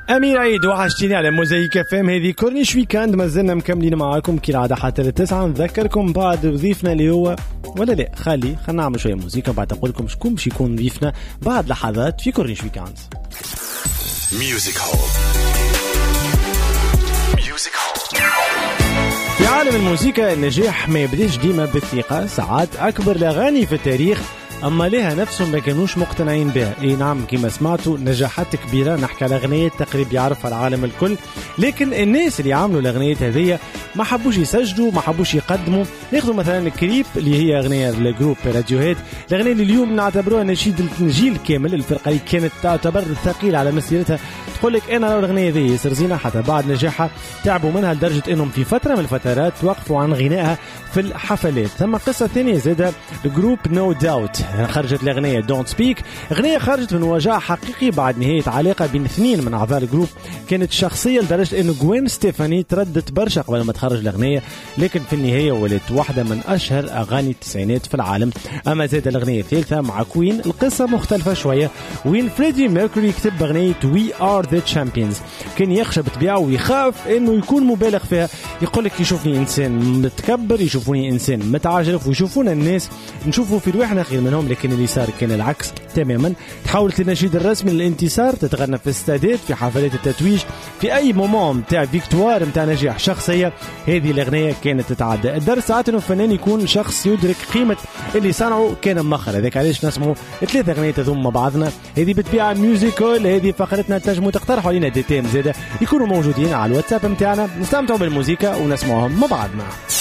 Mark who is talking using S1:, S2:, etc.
S1: أمير عيد وحشتيني على موزايك FM. هذه كورنيش ويكاند، ما زلنا مكملين معاكم كالعادة حتى للتسعة. نذكركم بعد ضيفنا اللي هو ولا لا خلينا نعمل شوية موسيقى بعد أقول لكم شكون باش يكون ضيفنا بعد لحظات في كورنيش ويكاند. ميوزك هول. في عالم الموسيقى النجاح ما يبداش ديما بالثقة، ساعات أكبر الأغاني في التاريخ أما لها نفسهم ما كانوش مقتنعين بها. إيه نعم كما سمعتوا نجاحات كبيرة، نحكي على أغنية تقريبا يعرفها العالم الكل، لكن الناس اللي عملوا الأغنية هذه ما حبوش يسجلوا، ما حبوش يقدموا. ناخذوا مثلا الكريب اللي هي أغنية الجروب راديوهيد، الأغنية اللي اليوم نعتبروها نشيد الجيل كامل. الفرقة اللي كانت تعتبر ثقيلة على مسيرتها تقول لك أنا لو الأغنية ذي ياسر زينة، حتى بعد نجاحها تعبوا منها لدرجة أنهم في فترة من الفترات توقفوا عن غنائها في الحفلات. ثم قصة ثانية زادة الجروب نو داوت، خرجت الأغنية دونت سبيك، أغنية خرجت من وجع حقيقي بعد نهاية علاقة بين اثنين من أعضاء الجروب كانت شخصية لدرجة أنه جوين ستيفاني تردت برشا قبل ما تخرج الأغنية، لكن في النهاية ولت واحدة من أشهر أغاني التسعينات في العالم. أما زاد الأغنية الثالثة مع كوين القصة مختلفة شوية، وين فريدي ميركوري كتب أغنية وي آر ذا تشامبيونز، كان يخشى بطبيعه ويخاف انه يكون مبالغ فيها. يقول لك يشوفني انسان متكبر، يشوفوني انسان متعجرف، ويشوفونا الناس نشوفوا في رواحنا خير منهم، لكن اللي صار كان العكس تماما. تحولت النشيد الرسمي للانتصار، تتغنى في استادات، في حفلات التتويج، في اي مومون نتاع فيكتوار نتاع نجاح شخصيه. هذه الاغنيه كانت تتعدى. الدرس ساعات انه الفنان يكون شخص يدرك قيمه اللي صنعه كان مخر. هذاك علاش نسمعوا ثلاث اغنيات هذوما مع بعضنا. هذه بتبيع ميوزيكال، هذه فقرتنا تنجموا تقترحوا علينا دي تيم زاده يكونوا موجودين على الواتساب نتاعنا، نستمتعوا بالموسيقى ونسمعهم مع بعضنا.